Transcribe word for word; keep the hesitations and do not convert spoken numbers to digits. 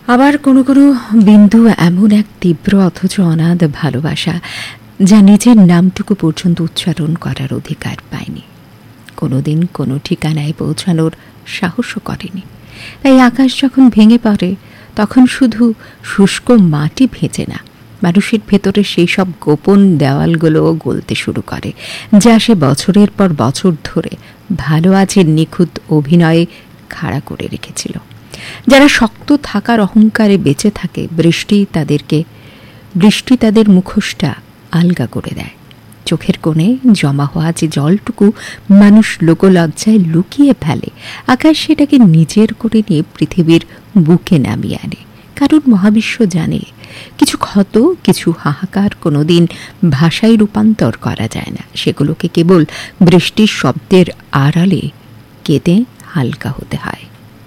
আবার কোনো কোনো বিন্দু এমন এক তীব্র অথচ অনাদ ভালোবাসা যা নিজের নামটুকু পর্যন্ত উচ্চারণ করার অধিকার পায়নি, কোনোদিন কোনো ঠিকানায় পৌঁছানোর সাহসও করেনি। তাই আকাশ যখন ভেঙে পড়ে তখন শুধু শুষ্ক মাটি ভেজে না, মানুষের ভেতরে সেই সব গোপন দেওয়ালগুলোও গলতে শুরু করে, যা সে বছরের পর বছর ধরে ভালো আজের নিখুঁত অভিনয়ে খাড়া করে রেখেছিল। যারা শক্ত থাকার অহংকারে বেঁচে থাকে, বৃষ্টি তাদেরকে বৃষ্টি তাদের মুখোশটা আলগা করে দেয়। চোখের কোণে জমা হওয়া যে জলটুকু মানুষ লোকলজ্জায় লুকিয়ে ফেলে, আকাশ সেটাকে নিজের করে নিয়ে পৃথিবীর বুকে নামিয়ে আনে। কারণ মহাবিশ্ব জানে কিছু ক্ষত, কিছু হাহাকার কোনোদিন ভাষায় রূপান্তর করা যায় না, সেগুলোকে কেবল বৃষ্টির শব্দের আড়ালে কেঁদে হালকা হতে হয়।